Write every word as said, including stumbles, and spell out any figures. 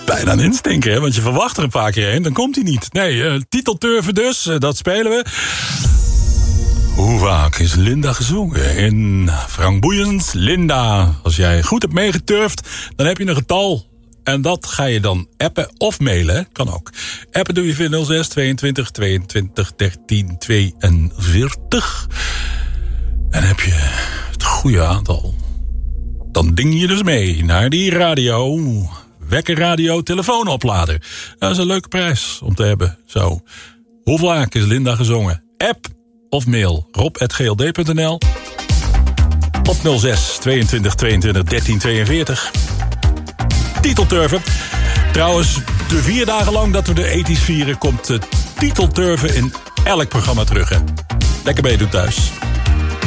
Bijna een instinker, hè? Want je verwacht er een paar keer heen, dan komt hij niet. Nee, uh, titelturven dus, uh, dat spelen we. Hoe vaak is Linda gezongen? In Frank Boeiens, Linda. Als jij goed hebt meegeturfd, dan heb je een getal. En dat ga je dan appen of mailen, kan ook. Appen doe je via nul zes tweeëntwintig tweeëntwintig dertien tweeënveertig. En heb je het goede aantal, dan ding je dus mee naar die radio... Wekkerradio telefoonoplader. Dat is een leuke prijs om te hebben. Zo. Hoe vaak is Linda gezongen? App of mail? rob at g l d punt n l of nul zes tweeëntwintig tweeëntwintig dertien tweeënveertig. Titelturven. Trouwens, de vier dagen lang dat we de ethisch vieren... komt de titelturven in elk programma terug. Hè? Lekker meedoen thuis.